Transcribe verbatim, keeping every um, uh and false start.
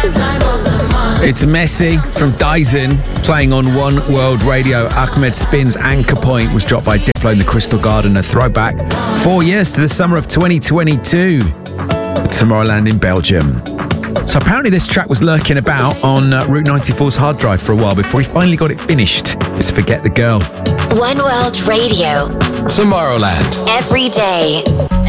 It's Messi from Dyson playing on One World Radio. Ahmed Spin's Anchor Point was dropped by Diplo in the Crystal Garden, a throwback four years to the summer of twenty twenty-two. Tomorrowland in Belgium. So apparently this track was lurking about on uh, Route ninety-four's hard drive for a while before he finally got it finished. It's Forget the Girl. One World Radio. Tomorrowland. Every day.